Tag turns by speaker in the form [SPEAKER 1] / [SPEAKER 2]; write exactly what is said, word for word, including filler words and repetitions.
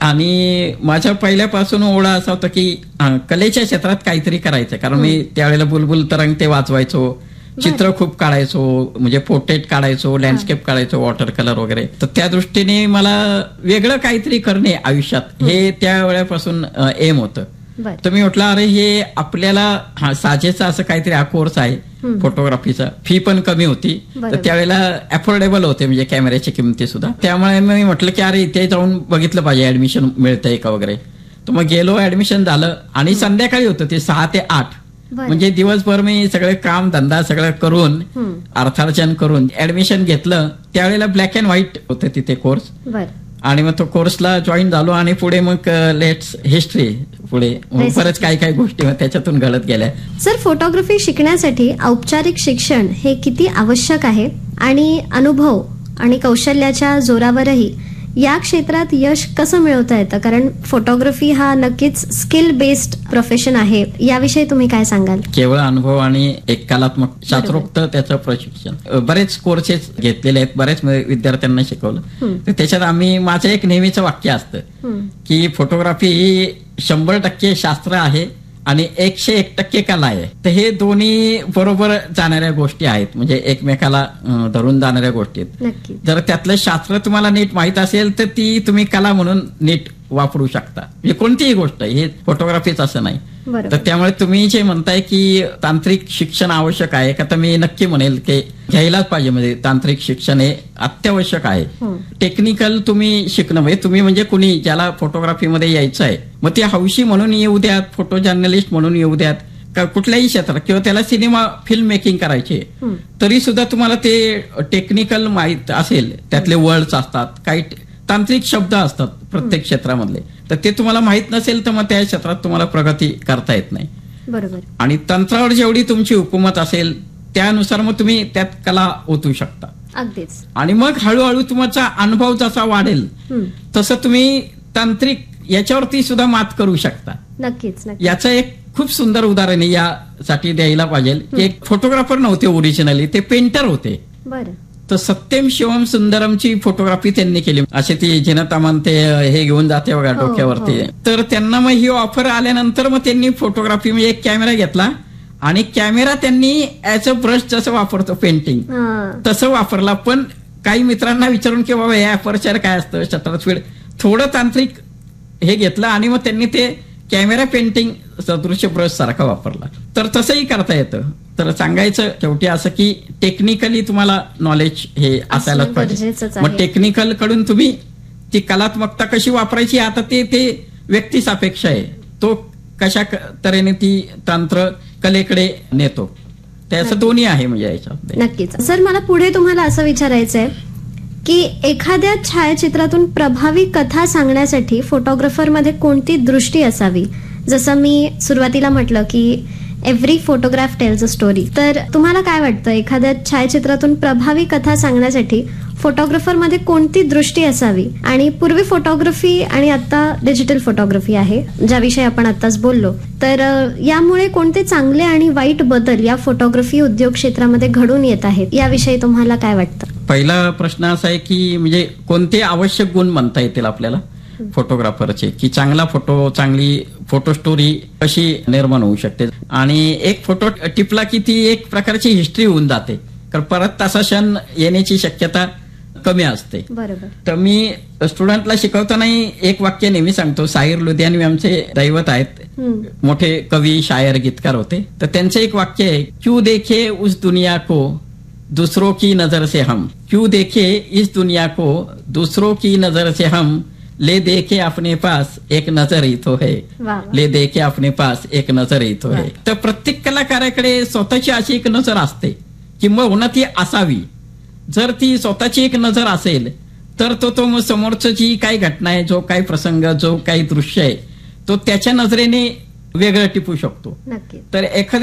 [SPEAKER 1] आणि माझ्या पहिल्यापासून ओढा असा होता की अं, कलेच्या क्षेत्रात काहीतरी करायचं, कारण मी त्यावेळेला बुलबुल तरंग ते वाजवायचो, चित्र खूप काढायचो, म्हणजे पोर्ट्रेट काढायचो, लँडस्केप काढायचो, वॉटर कलर वगैरे. तर त्या दृष्टीने मला वेगळं काहीतरी करणे आयुष्यात हे त्या वेळेपासून एम होतं. तर मी म्हटलं अरे हे आपल्याला हा साजेचा असं काहीतरी हा कोर्स आहे फोटोग्राफीचा, फी पण कमी होती, तर त्यावेळेला अफोर्डेबल होते म्हणजे कॅमेऱ्याची किमती सुद्धा. त्यामुळे मी म्हटलं की अरे इथे जाऊन बघितलं पाहिजे ऍडमिशन मिळतंय का वगैरे. तर मग गेलो, ऍडमिशन झालं आणि संध्याकाळी होतं ते सहा ते आठ, म्हणजे दिवसभर मी सगळे काम धंदा सगळं करून अर्थार्जन करून ऍडमिशन घेतलं. त्यावेळेला ब्लॅक अँड व्हाईट होते तिथे कोर्स, आणि मग तो कोर्सला जॉईन झालो आणि पुढे मग लेट्स हिस्ट्री, पुढे बरंच काही काही गोष्टी त्याच्यातून घडत गेल्या.
[SPEAKER 2] सर, फोटोग्राफी शिकण्यासाठी औपचारिक शिक्षण हे किती आवश्यक आहे, आणि अनुभव आणि कौशल्याच्या जोरावरही या क्षेत्रात यश कसं मिळवता येतं? कारण फोटोग्राफी हा नक्कीच स्किल बेस्ड प्रोफेशन आहे, याविषयी तुम्ही काय सांगाल?
[SPEAKER 1] केवळ अनुभव आणि एक कलात्मक शास्त्रोक्त त्याचं प्रशिक्षण, बरेच कोर्सेस घेतलेले आहेत, बरेच विद्यार्थ्यांना शिकवलं. तर त्याच्यात आम्ही, माझं एक नेहमीचं वाक्य असतं की फोटोग्राफी ही शंभर टक्के शास्त्र आहे आणि एकशे एक टक्के कला आहे. तर हे दोन्ही बरोबर जाणाऱ्या गोष्टी आहेत, म्हणजे एकमेकाला धरून जाणाऱ्या गोष्टी आहेत. जर त्यातलं शास्त्र तुम्हाला नीट माहित असेल तर ती तुम्ही कला म्हणून नीट वापरू शकता, म्हणजे कोणतीही गोष्ट, हे फोटोग्राफीच असं नाही. तर त्यामुळे तुम्ही जे म्हणताय की तांत्रिक शिक्षण आवश्यक आहे का, तर मी नक्की म्हणेल की घ्यायलाच पाहिजे. म्हणजे तांत्रिक शिक्षण हे अत्यावश्यक आहे. टेक्निकल तुम्ही शिकणं, म्हणजे तुम्ही म्हणजे कुणी ज्याला फोटोग्राफीमध्ये यायचं आहे, मग ते हौशी म्हणून येऊ द्यात, फोटो जर्नलिस्ट म्हणून येऊ द्यात, का कुठल्याही क्षेत्रात, किंवा त्याला सिनेमा फिल्म मेकिंग करायची, तरी सुद्धा तुम्हाला ते टेक्निकल माहित असेल, त्यातले वर्ड्स असतात, काही तांत्रिक शब्द असतात प्रत्येक क्षेत्रामधले, तर ते तुम्हाला माहित नसेल तर मग त्या क्षेत्रात तुम्हाला प्रगती करता येत नाही.
[SPEAKER 2] बरोबर.
[SPEAKER 1] आणि तंत्रावर जेवढी तुमची हुकूमत असेल त्यानुसार मग तुम्ही त्यात कला ओतू शकता.
[SPEAKER 2] अगदीच.
[SPEAKER 1] आणि मग हळूहळू तुमचा अनुभव जसा वाढेल तसं तुम्ही तांत्रिक याच्यावरती सुद्धा मात करू शकता.
[SPEAKER 2] नक्कीच.
[SPEAKER 1] याचं एक खूप सुंदर उदाहरण यासाठी द्यायला पाहिजे की एक फोटोग्राफर नव्हते ओरिजिनली, ते पेंटर होते.
[SPEAKER 2] बरं.
[SPEAKER 1] तर सत्यम शिवम सुंदरमची फोटोग्राफी त्यांनी केली. असे ती जिनतामान ते हे घेऊन जाते बघा डोक्यावरती. तर त्यांना मग ही ऑफर आल्यानंतर मग त्यांनी फोटोग्राफी म्हणजे एक कॅमेरा घेतला आणि कॅमेरा त्यांनी ऍज अ ब्रश जसं वापरतो पेंटिंग तसं वापरला. पण काही मित्रांना विचारून की बाबा या अपर्चर काय असतं, शटर स्पीड, थोडं तांत्रिक हे घेतलं आणि मग त्यांनी ते कॅमेरा पेंटिंग सदृश्य ब्रश सारखा वापरला. तर तसंही करता येतं. तर सांगायचं शेवटी असं की टेक्निकली तुम्हाला नॉलेज हे असायलाच पाहिजे. मग टेक्निकल कडून तुम्ही ती कलात्मकता कशी वापरायची आता ते ते व्यक्ती सापेक्ष आहे. तो कशा तऱ्हेने ती तंत्र कलेकडे नेतो, त्याचं दोन्ही आहे म्हणजे याच्यात.
[SPEAKER 2] नक्कीच. सर, मला पुढे तुम्हाला असं विचारायचंय की एखाद्या छायाचित्रातून प्रभावी कथा सांगण्यासाठी फोटोग्राफरमध्ये कोणती दृष्टी असावी? जसं मी सुरुवातीला म्हटलं की every photograph tails a story. तर तुम्हाला काय वाटतं, एखाद्या छायाचित्रातून प्रभावी कथा सांगण्यासाठी फोटोग्राफरमध्ये कोणती दृष्टी असावी? आणि पूर्वी फोटोग्राफी आणि आता डिजिटल फोटोग्राफी आहे, ज्याविषयी आपण आताच बोललो, तर यामुळे कोणते चांगले आणि वाईट बदल या फोटोग्राफी उद्योग क्षेत्रामध्ये घडून येत आहेत, याविषयी तुम्हाला काय वाटतं?
[SPEAKER 1] पहिला प्रश्न असा आहे की म्हणजे कोणते आवश्यक गुण म्हणता येतील आपल्याला फोटोग्राफरचे, की चांगला फोटो, चांगली फोटो स्टोरी कशी निर्माण होऊ शकते. आणि एक फोटो टिपला की ती एक प्रकारची हिस्ट्री होऊन जाते, कारण परत तसा क्षण येण्याची शक्यता कमी असते.
[SPEAKER 2] बरोबर. तर
[SPEAKER 1] मी स्टुडंटला शिकवताना एक वाक्य नेहमी सांगतो. साहिर लुधियानवी आमचे दैवत आहेत, मोठे कवी, शायर, गीतकार होते. तर त्यांचं एक वाक्य आहे, क्यों देखे उस दुनिया को दूसरों की नजर से हम, क्यों देखे इस दुनिया को दूसरों की नजर से हम, ले देखे अपने पास एक नजर ही तो है, ले देखे अपने पास एक नजर ही तो है. तर प्रत्येक कलाकाराकडे स्वतःची अशी एक नजर असते, किंबहुना ती असावी. जर ती स्वतःची एक नजर असेल तर तो तो समोरचं जी काही घटना आहे, जो काही प्रसंग, जो काही दृश्य आहे, तो त्याच्या नजरेने वेगळं टिपू शकतो. तर एखाद्या